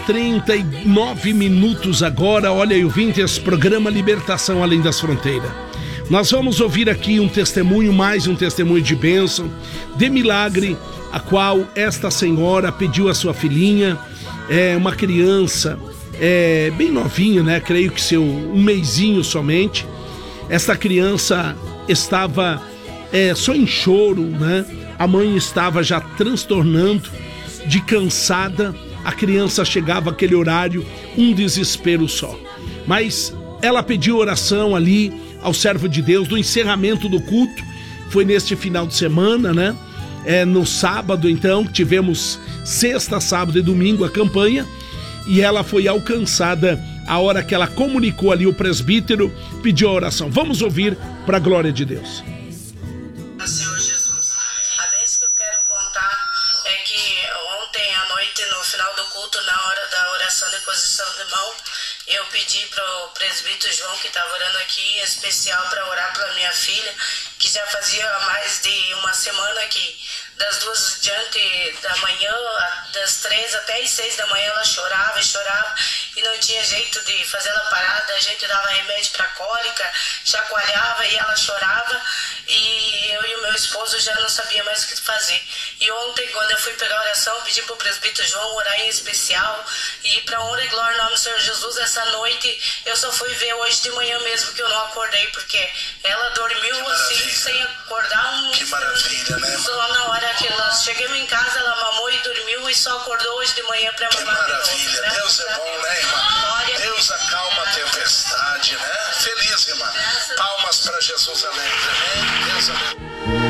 39 minutos agora, olha aí, ouvintes, programa Libertação Além das Fronteiras. Nós vamos ouvir aqui um testemunho, mais um testemunho de bênção, de milagre, a qual esta senhora pediu a sua filhinha, uma criança, bem novinha, né? Creio que seu um mesinho somente. Esta criança estava só em choro, né? A mãe estava já transtornando, de cansada. A criança chegava àquele horário, um desespero só. Mas ela pediu oração ali ao servo de Deus do encerramento do culto. Foi neste final de semana, né? No sábado, então, tivemos sexta, sábado e domingo a campanha. E ela foi alcançada a hora que ela comunicou ali, o presbítero pediu a oração. Vamos ouvir para a glória de Deus. Senhor Jesus, a vez que eu quero contar é que ontem à noite, no final do culto, na hora da oração de posição de mão, eu pedi para o presbítero João, que estava orando aqui, em especial para orar pela minha filha, que já fazia mais de uma semana que das 2 diante da manhã, das 3 até as 6 da manhã, ela chorava e chorava e não tinha jeito de fazer ela parar. A gente dava remédio para cólica, chacoalhava e ela chorava, e eu e o meu esposo já não sabia mais o que fazer. E ontem, quando eu fui pegar a oração, pedi para o presbítero João orar em especial, e para honra e glória no nome do Senhor Jesus, essa noite eu só fui ver hoje de manhã mesmo que eu não acordei, porque ela dormiu assim, sem acordar. Que maravilha, né? Só na hora que nós chegamos em casa, ela mamou e dormiu e só acordou hoje de manhã para mamar. Que maravilha, de novo, né? Deus é bom, né, irmã? Glória. Deus acalma a tempestade, né? Feliz, irmã. Palmas para Jesus alegre, amém? Deus abençoe.